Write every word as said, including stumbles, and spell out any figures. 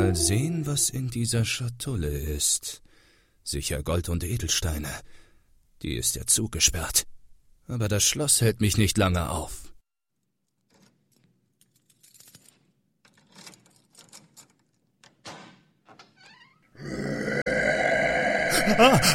Mal sehen, was in dieser Schatulle ist. Sicher Gold und Edelsteine. Die ist ja zugesperrt. Aber das Schloss hält mich nicht lange auf. Ah,